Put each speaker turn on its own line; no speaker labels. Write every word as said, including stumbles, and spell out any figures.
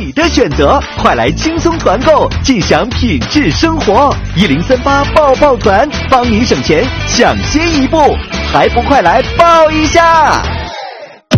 你的选择，快来轻松团购，尽享品质生活。一零三八抱抱团，帮您省钱抢先一步，还不快来抱一下！